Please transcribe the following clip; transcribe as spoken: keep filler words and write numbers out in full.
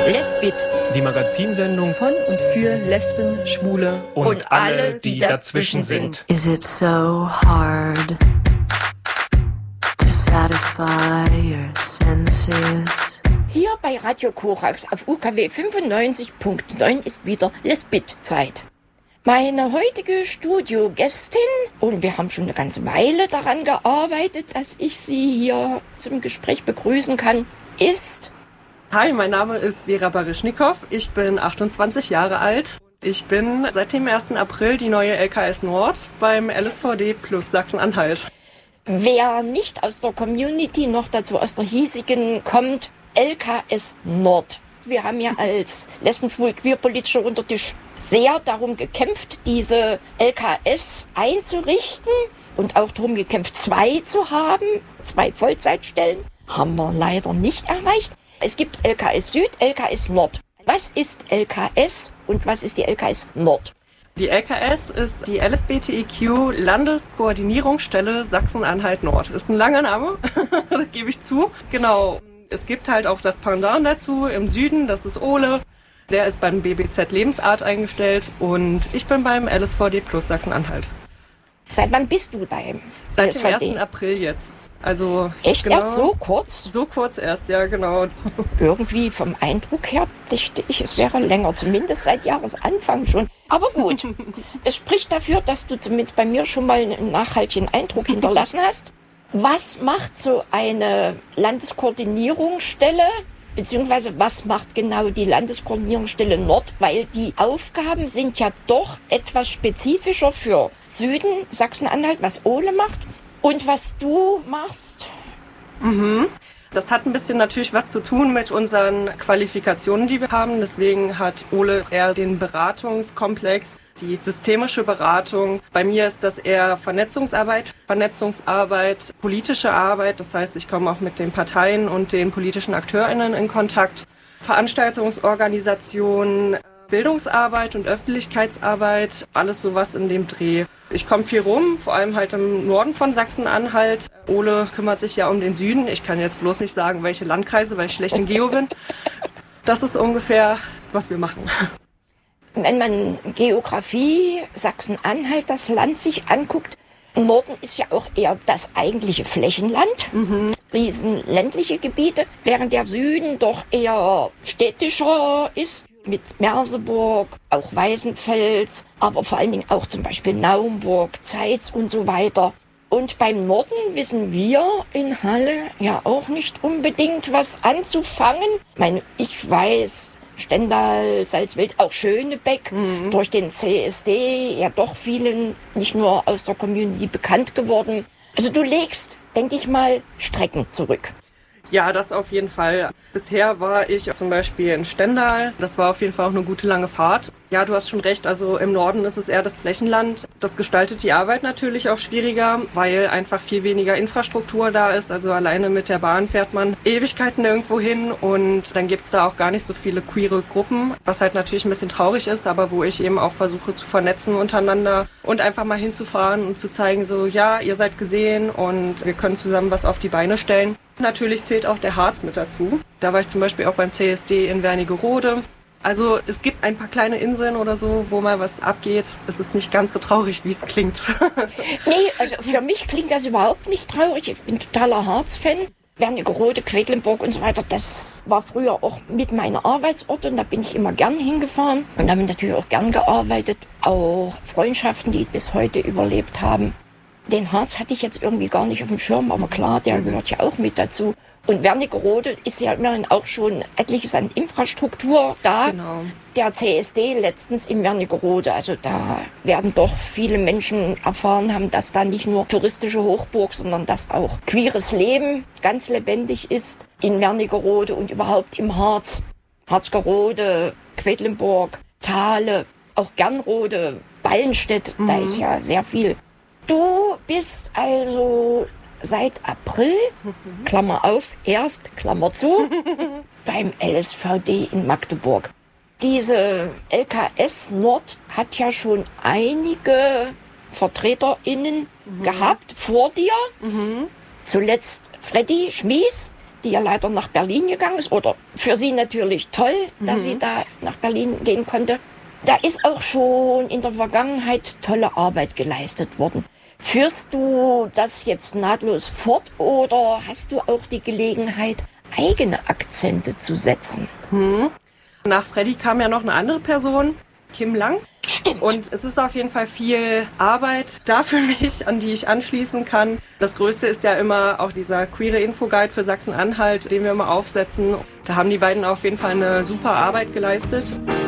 Lesbit, die Magazinsendung von und für Lesben, Schwule und, und alle, die, die dazwischen sind. Is it so hard to satisfy your senses? Hier bei Radio Korax auf U K W fünfundneunzig Komma neun ist wieder Lesbit-Zeit. Meine heutige Studiogästin, und wir haben schon eine ganze Weile daran gearbeitet, dass ich sie hier zum Gespräch begrüßen kann, ist... Hi, mein Name ist Vera Baryschnikow, ich bin achtundzwanzig Jahre alt. Ich bin seit dem ersten April die neue L K S Nord beim L S V D plus Sachsen-Anhalt. Wer nicht aus der Community noch dazu aus der hiesigen kommt, L K S Nord. Wir haben ja als lesben-schwul-queer-politischer Untertisch sehr darum gekämpft, diese L K S einzurichten und auch darum gekämpft, zwei zu haben, zwei Vollzeitstellen. Haben wir leider nicht erreicht. Es gibt L K S Süd, L K S Nord. Was ist L K S und was ist die L K S Nord? Die L K S ist die L S B T I Q Landeskoordinierungsstelle Sachsen-Anhalt Nord. Ist ein langer Name, gebe ich zu. Genau. Es gibt halt auch das Pendant dazu im Süden, das ist Ole. Der ist beim B B Z Lebensart eingestellt und ich bin beim L S V D plus Sachsen-Anhalt. Seit wann bist du beim Seit L S V D? dem ersten April jetzt. Also echt genau, erst so kurz? So kurz erst, ja genau. Irgendwie vom Eindruck her dachte ich, es wäre länger, zumindest seit Jahresanfang schon. Aber gut, es spricht dafür, dass du zumindest bei mir schon mal einen nachhaltigen Eindruck hinterlassen hast. Was macht so eine Landeskoordinierungsstelle, beziehungsweise was macht genau die Landeskoordinierungsstelle Nord? Weil die Aufgaben sind ja doch etwas spezifischer für Süden, Sachsen-Anhalt, was Ole macht. Und was du machst? Mhm. Das hat ein bisschen natürlich was zu tun mit unseren Qualifikationen, die wir haben. Deswegen hat Ole eher den Beratungskomplex, die systemische Beratung. Bei mir ist das eher Vernetzungsarbeit, Vernetzungsarbeit, politische Arbeit. Das heißt, ich komme auch mit den Parteien und den politischen AkteurInnen in Kontakt. Veranstaltungsorganisation, Bildungsarbeit und Öffentlichkeitsarbeit, alles sowas in dem Dreh. Ich komme viel rum, vor allem halt im Norden von Sachsen-Anhalt. Ole kümmert sich ja um den Süden. Ich kann jetzt bloß nicht sagen, welche Landkreise, weil ich schlecht in Geo bin. Das ist ungefähr, was wir machen. Wenn man Geografie, Sachsen-Anhalt, das Land sich anguckt, im Norden ist ja auch eher das eigentliche Flächenland, mhm. riesen ländliche Gebiete, während der Süden doch eher städtischer ist. Mit Merseburg, auch Weißenfels, aber vor allen Dingen auch zum Beispiel Naumburg, Zeitz und so weiter. Und beim Norden wissen wir in Halle ja auch nicht unbedingt was anzufangen. Ich meine, ich weiß, Stendal, Salzwedel, auch Schönebeck, mhm. durch den C S D ja doch vielen, nicht nur aus der Community bekannt geworden. Also du legst, denke ich mal, Strecken zurück. Ja, das auf jeden Fall. Bisher war ich zum Beispiel in Stendal. Das war auf jeden Fall auch eine gute lange Fahrt. Ja, du hast schon recht. Also im Norden ist es eher das Flächenland. Das gestaltet die Arbeit natürlich auch schwieriger, weil einfach viel weniger Infrastruktur da ist. Also alleine mit der Bahn fährt man Ewigkeiten irgendwo hin und dann gibt's da auch gar nicht so viele queere Gruppen, was halt natürlich ein bisschen traurig ist, aber wo ich eben auch versuche zu vernetzen untereinander und einfach mal hinzufahren und zu zeigen, so ja, ihr seid gesehen und wir können zusammen was auf die Beine stellen. Natürlich zählt auch der Harz mit dazu. Da war ich zum Beispiel auch beim C S D in Wernigerode. Also es gibt ein paar kleine Inseln oder so, wo mal was abgeht. Es ist nicht ganz so traurig, wie es klingt. Nee, also für mich klingt das überhaupt nicht traurig. Ich bin totaler Harz-Fan. Wernigerode, Quedlinburg und so weiter, das war früher auch mit meiner Arbeitsorte und da bin ich immer gern hingefahren und habe natürlich auch gern gearbeitet. Auch Freundschaften, die bis heute überlebt haben. Den Harz hatte ich jetzt irgendwie gar nicht auf dem Schirm, aber klar, der gehört ja auch mit dazu. Und Wernigerode ist ja immerhin auch schon etliches an Infrastruktur da. Genau. Der C S D letztens in Wernigerode, also da werden doch viele Menschen erfahren haben, dass da nicht nur touristische Hochburg, sondern dass auch queeres Leben ganz lebendig ist in Wernigerode und überhaupt im Harz. Harzgerode, Quedlinburg, Thale, auch Gernrode, Ballenstedt, mhm. da ist ja sehr viel. Du bist also seit April, Klammer auf, erst, Klammer zu, beim L S V D in Magdeburg. Diese L K S Nord hat ja schon einige VertreterInnen mhm. gehabt vor dir. Mhm. Zuletzt Freddy Schmies, die ja leider nach Berlin gegangen ist. Oder für sie natürlich toll, dass mhm. sie da nach Berlin gehen konnte. Da ist auch schon in der Vergangenheit tolle Arbeit geleistet worden. Führst du das jetzt nahtlos fort oder hast du auch die Gelegenheit, eigene Akzente zu setzen? Hm. Nach Freddy kam ja noch eine andere Person, Kim Lang. Stimmt. Und es ist auf jeden Fall viel Arbeit da für mich, an die ich anschließen kann. Das Größte ist ja immer auch dieser queere Infoguide für Sachsen-Anhalt, den wir immer aufsetzen. Da haben die beiden auf jeden Fall eine super Arbeit geleistet.